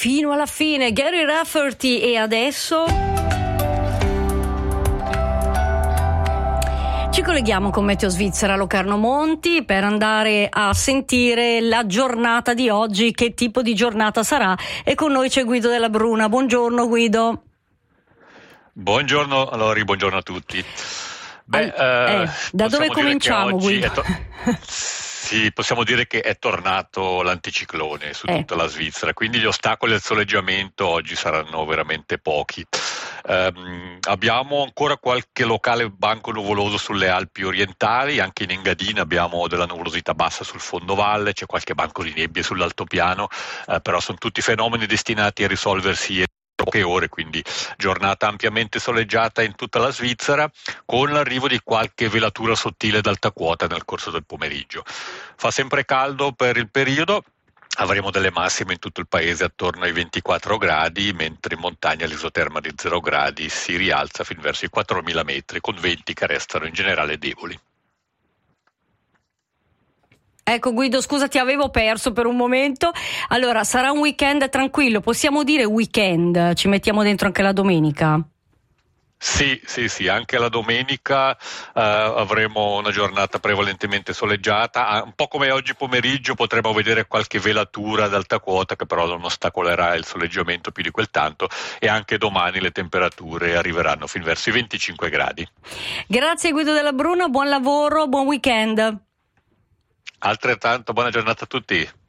fino alla fine. Gary Rafferty, e adesso ci colleghiamo con Meteo Svizzera Locarno Monti per andare a sentire la giornata di oggi, che tipo di giornata sarà, e con noi c'è Guido Della Bruna. Buongiorno Guido. Buongiorno, allora, buongiorno a tutti. Da dove cominciamo, Guido? Sì, possiamo dire che è tornato l'anticiclone su tutta la Svizzera, quindi gli ostacoli al soleggiamento oggi saranno veramente pochi. Abbiamo ancora qualche locale banco nuvoloso sulle Alpi orientali, anche in Engadina abbiamo della nuvolosità bassa sul fondovalle, c'è qualche banco di nebbie sull'altopiano, però sono tutti fenomeni destinati a risolversi poche ore, quindi giornata ampiamente soleggiata in tutta la Svizzera, con l'arrivo di qualche velatura sottile ad alta quota nel corso del pomeriggio. Fa sempre caldo per il periodo, avremo delle massime in tutto il paese attorno ai 24 gradi, mentre in montagna l'isoterma di 0 gradi si rialza fin verso i 4.000 metri, con venti che restano in generale deboli. Ecco Guido, scusa, ti avevo perso per un momento. Allora, sarà un weekend tranquillo, possiamo dire weekend, ci mettiamo dentro anche la domenica? Sì, anche la domenica avremo una giornata prevalentemente soleggiata, un po' come oggi pomeriggio potremo vedere qualche velatura ad alta quota che però non ostacolerà il soleggiamento più di quel tanto, e anche domani le temperature arriveranno fin verso i 25 gradi. Grazie Guido Della Bruna, buon lavoro, buon weekend. Altrettanto, buona giornata a tutti.